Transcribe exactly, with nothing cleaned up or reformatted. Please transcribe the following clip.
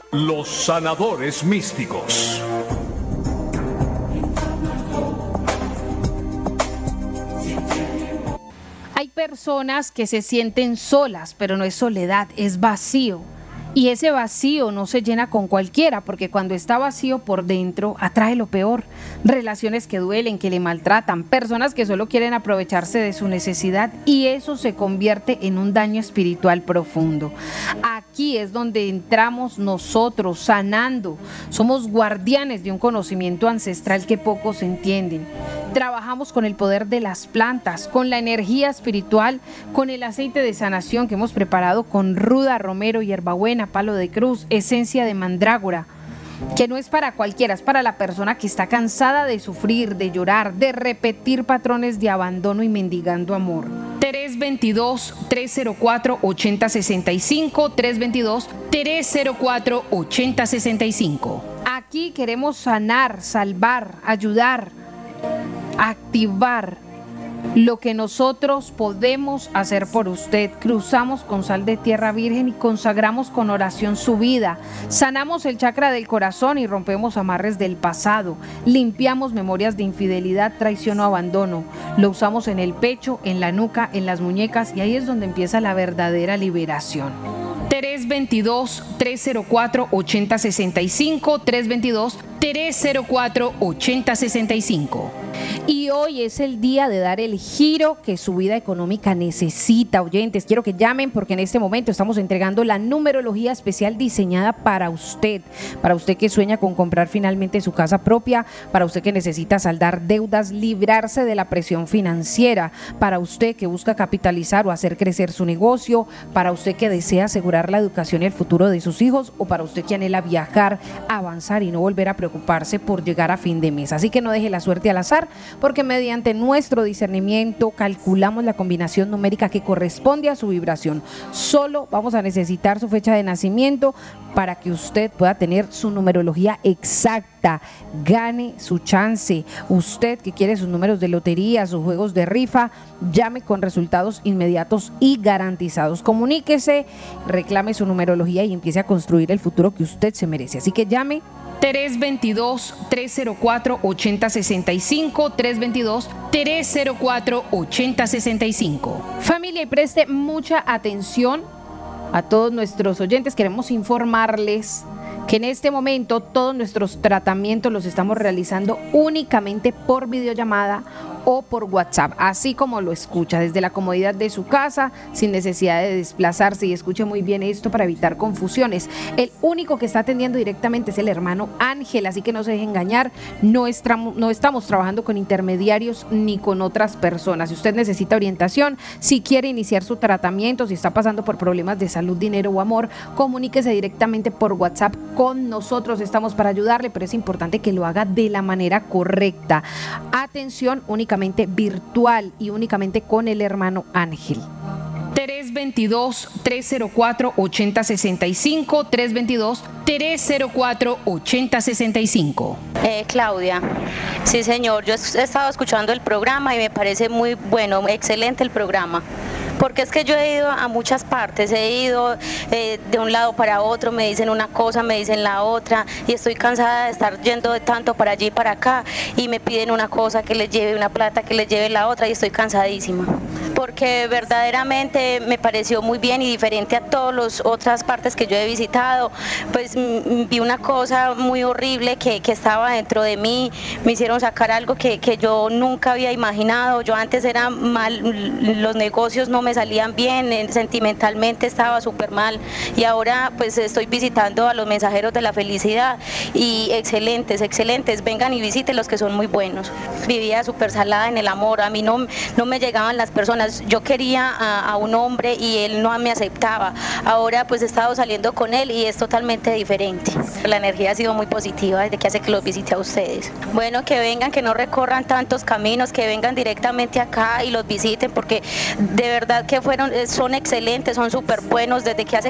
Los sanadores místicos. Hay personas que se sienten solas, pero no es soledad, es vacío. Y ese vacío no se llena con cualquiera, porque cuando está vacío por dentro atrae lo peor. Relaciones que duelen, que le maltratan, personas que solo quieren aprovecharse de su necesidad, y eso se convierte en un daño espiritual profundo. Aquí es donde entramos nosotros sanando. Somos guardianes de un conocimiento ancestral que pocos entienden. Trabajamos con el poder de las plantas, con la energía espiritual, con el aceite de sanación que hemos preparado con ruda, romero, hierbabuena, palo de cruz, esencia de mandrágora, que no es para cualquiera, es para la persona que está cansada de sufrir, de llorar, de repetir patrones de abandono y mendigando amor. tres veintidós, tres cero cuatro, ochenta sesenta y cinco, tres veintidós, tres cero cuatro, ochenta sesenta y cinco. Aquí queremos sanar, salvar, ayudar, activar lo que nosotros podemos hacer por usted. Cruzamos con sal de tierra virgen y consagramos con oración su vida. Sanamos el chakra del corazón y rompemos amarres del pasado. Limpiamos memorias de infidelidad, traición o abandono. Lo usamos en el pecho, en la nuca, en las muñecas, y ahí es donde empieza la verdadera liberación. tres veintidós, tres cero cuatro, ochenta sesenta y cinco, tres veintidós, tres cero cuatro, ochenta sesenta y cinco. Y hoy es el día de dar el giro que su vida económica necesita. Oyentes, quiero que llamen porque en este momento estamos entregando la numerología especial diseñada para usted. Para usted que sueña con comprar finalmente su casa propia, para usted que necesita saldar deudas, librarse de la presión financiera, para usted que busca capitalizar o hacer crecer su negocio, para usted que desea asegurar la educación y el futuro de sus hijos, o para usted que anhela viajar, avanzar y no volver a preocuparse por llegar a fin de mes. Así que no deje la suerte al azar, porque mediante nuestro discernimiento calculamos la combinación numérica que corresponde a su vibración. Solo vamos a necesitar su fecha de nacimiento para que usted pueda tener su numerología exacta. Gane su chance. Usted que quiere sus números de lotería, sus juegos de rifa, llame con resultados inmediatos y garantizados. Comuníquese, reclame su numerología y empiece a construir el futuro que usted se merece. Así que llame. tres veintidós, tres cero cuatro, ochenta sesenta y cinco, tres veintidós, tres cero cuatro, ochenta sesenta y cinco. Familia, y preste mucha atención a todos nuestros oyentes. Queremos informarles que en este momento todos nuestros tratamientos los estamos realizando únicamente por videollamada o por WhatsApp, así como lo escucha, desde la comodidad de su casa, sin necesidad de desplazarse. Y escuche muy bien esto para evitar confusiones. El único que está atendiendo directamente es el hermano Ángel, así que no se deje engañar. No, estamos, no estamos trabajando con intermediarios ni con otras personas. Si usted necesita orientación, si quiere iniciar su tratamiento, si está pasando por problemas de salud, dinero o amor, comuníquese directamente por WhatsApp con nosotros. Estamos para ayudarle, pero es importante que lo haga de la manera correcta. Atención, únicamente virtual y únicamente con el hermano Ángel. tres veintidós, tres cero cuatro, ochenta sesenta y cinco, tres veintidós, tres cero cuatro, ochenta sesenta y cinco. Eh, Claudia, sí señor, yo he estado escuchando el programa y me parece muy bueno, excelente el programa. Porque es que yo he ido a muchas partes, he ido eh, de un lado para otro, me dicen una cosa, me dicen la otra, y estoy cansada de estar yendo de tanto para allí y para acá, y me piden una cosa que les lleve una plata, que les lleve la otra, y estoy cansadísima. Porque verdaderamente me pareció muy bien y diferente a todas las otras partes que yo he visitado. Pues m- vi una cosa muy horrible que, que estaba dentro de mí, me hicieron sacar algo que, que yo nunca había imaginado. Yo antes era mal, los negocios no me salían bien, sentimentalmente estaba súper mal, y ahora pues estoy visitando a los mensajeros de la felicidad, y excelentes, excelentes, vengan y visiten los que son muy buenos. Vivía súper salada en el amor, a mí no, no me llegaban las personas. Yo quería a, a un hombre y él no me aceptaba. Ahora pues he estado saliendo con él y es totalmente diferente. La energía ha sido muy positiva desde que hace que los visite a ustedes. Bueno, que vengan, que no recorran tantos caminos, que vengan directamente acá y los visiten, porque de verdad que fueron, son excelentes, son súper buenos desde que hace